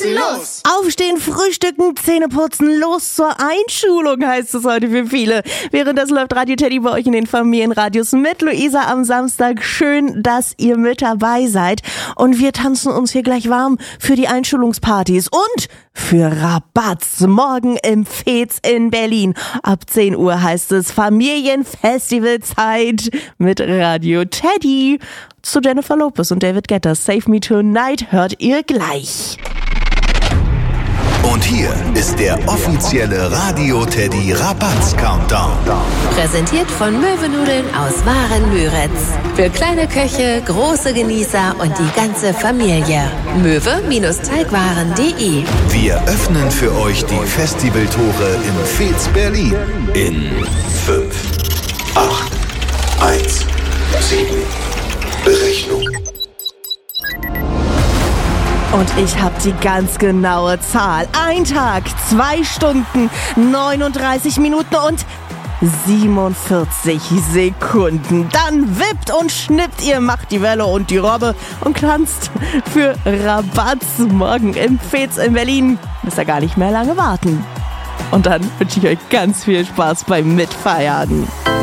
geht's los! Aufstehen, frühstücken, Zähne putzen, los zur Einschulung heißt es heute für viele. Währenddessen läuft Radio Teddy bei euch in den Familienradios mit Luisa am Samstag. Schön, dass ihr mit dabei seid. Und wir tanzen uns hier gleich warm für die Einschulungspartys und für Rabatz. Morgen im Fez in Berlin. Ab 10 Uhr heißt es Familienfestivalzeit mit Radio Teddy. Zu Jennifer Lopez und David Guetta. Save Me Tonight hört ihr gleich. Und hier ist der offizielle Radio Teddy Rabatz Countdown. Präsentiert von Möwenudeln aus Waren-Müritz. Für kleine Köche, große Genießer und die ganze Familie. Möwe-Teigwaren.de. Wir öffnen für euch die Festivaltore im Fez Berlin. In 5, 8, 1, 7. Berechnung. Und ich habe die ganz genaue Zahl. 1 Tag, 2 Stunden, 39 Minuten und 47 Sekunden. Dann wippt und schnippt ihr, macht die Welle und die Robbe und tanzt für Rabatz morgen im Fez in Berlin. Müsst ihr gar nicht mehr lange warten. Und dann wünsche ich euch ganz viel Spaß beim Mitfeiern.